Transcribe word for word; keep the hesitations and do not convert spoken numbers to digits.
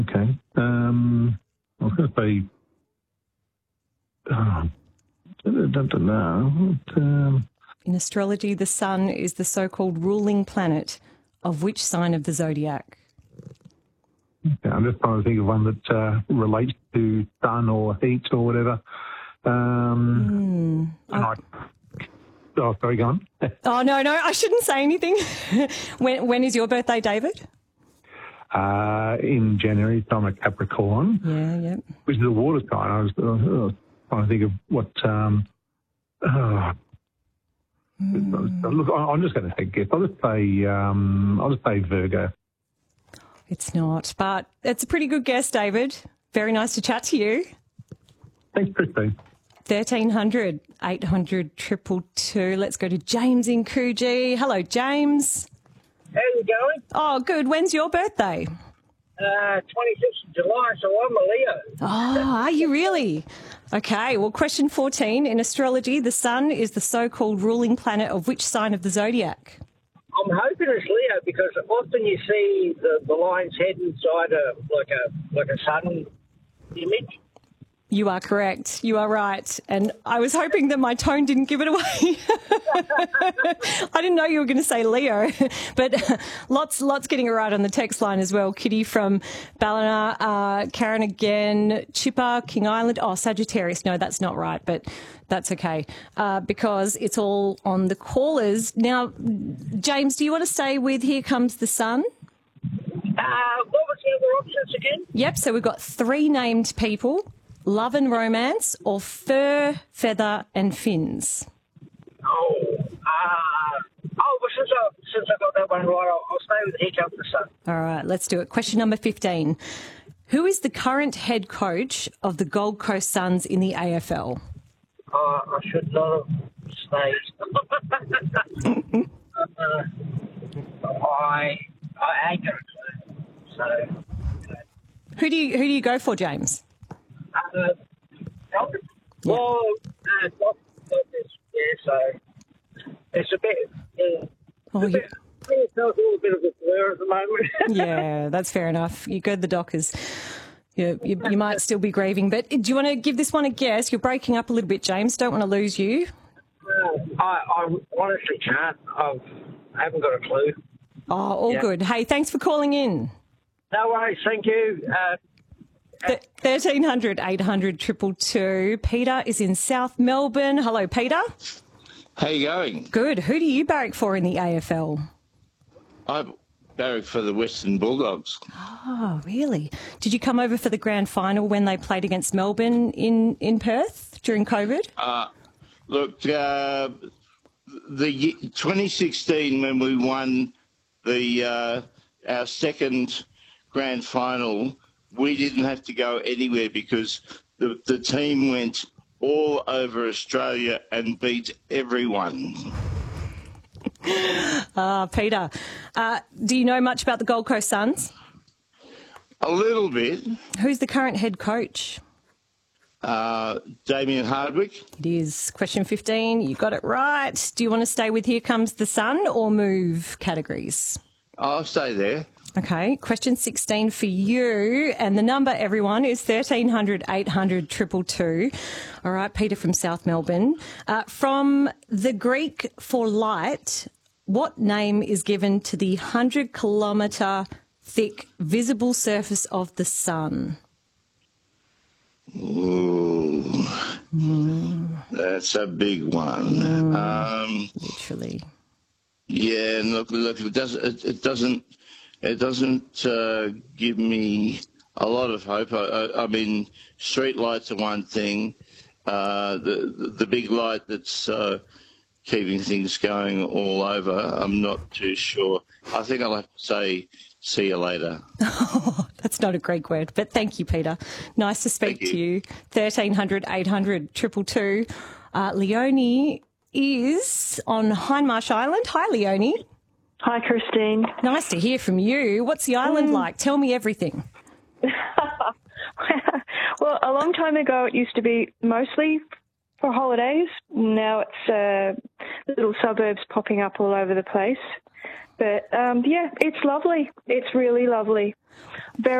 Okay. Um, I was going to say, oh, I don't know. Um, In astrology, the sun is the so-called ruling planet of which sign of the zodiac? yeah, I'm just trying to think of one that uh, relates to sun or heat or whatever. Um, Mm. I, oh, sorry, go on. Oh, no, no, I shouldn't say anything. when When is your birthday, David? Uh, in January, so I'm a Capricorn, Yeah, yeah. which is a water sign. I was, I was trying to think of what. Um, uh, Mm. look, I'm just going to take a guess. I'll just say, um, I'll just say Virgo. It's not, but it's a pretty good guess, David. Very nice to chat to you. Thanks, Christine. thirteen hundred, eight hundred, two two two. Let's go to James in Coogee. Hello, James. How you going? Oh, good. When's your birthday? Uh, twenty-sixth of July, so I'm a Leo. Oh, are you really? Okay, well, question fourteen. In astrology, the sun is the so-called ruling planet of which sign of the zodiac? I'm hoping it's Leo because often you see the, the lion's head inside a like a like a sun image. You are correct. You are right. And I was hoping that my tone didn't give it away. I didn't know you were going to say Leo, but lots, lots getting it right on the text line as well. Kitty from Ballina, uh, Karen again, Chipper, King Island. Oh, Sagittarius. No, that's not right, but that's okay uh, because it's all on the callers. Now, James, do you want to stay with Here Comes the Sun? Uh, what was the other options again? Yep. So we've got three named people. Love and Romance, or Fur, Feather and Fins? Oh, uh, oh, well, since I, since I got that one right, I'll, I'll stay with Here Comes the Sun. All right, let's do it. Question number fifteen. Who is the current head coach of the Gold Coast Suns in the A F L? Uh, I should not have stayed. uh, I, I ain't got a clue. So, Who do you, who do you go for, James? Uh, well, uh, yeah, so it's a bit, uh, Oh, a bit, it's a little bit of a blur at the moment. yeah, that's fair enough. You go to the Dockers. You, you, you might still be grieving, but do you want to give this one a guess? You're breaking up a little bit, James. Don't want to lose you. Uh, I, I honestly can't. I've, I haven't got a clue. Oh, all Yeah. good. Hey, thanks for calling in. No worries, thank you. Uh, thirteen hundred, eight hundred, two two two. Peter is in South Melbourne. Hello, Peter. How you going? Good. Who do you barrack for in the A F L? I barrack for the Western Bulldogs. Oh, really? Did you come over for the grand final when they played against Melbourne in, in Perth during COVID? Uh, look, uh, the twenty sixteen when we won the uh, our second grand final, we didn't have to go anywhere because the, the team went all over Australia and beat everyone. Ah, uh, Peter, uh, do you know much about the Gold Coast Suns? A little bit. Who's the current head coach? Uh, Damien Hardwick. It is. Question fifteen. You got it right. Do you want to stay with Here Comes the Sun or move categories? I'll stay there. Okay, question sixteen for you, and the number, everyone, is thirteen hundred, eight hundred, two two two. All right, Peter from South Melbourne. Uh, from the Greek for light, what name is given to the one hundred kilometre thick visible surface of the sun? Ooh, mm. That's a big one. Mm. Um, Literally. Yeah, and look, look, it doesn't, it, it doesn't, it doesn't uh, give me a lot of hope. I, I, I mean, street lights are one thing. Uh, the, the the big light that's uh, keeping things going all over, I'm not too sure. I think I'll have to say, see you later. Oh, that's not a Greek word, but thank you, Peter. Nice to speak Thank to you. you. thirteen hundred, eight hundred, two two two. Uh, Leonie is on Hindmarsh Island. Hi, Leonie. Hi, Christine. Nice to hear from you. What's the island Mm. like? Tell me everything. Well, a long time ago it used to be mostly for holidays. Now it's uh, little suburbs popping up all over the place. But, um, yeah, it's lovely. It's really lovely. Very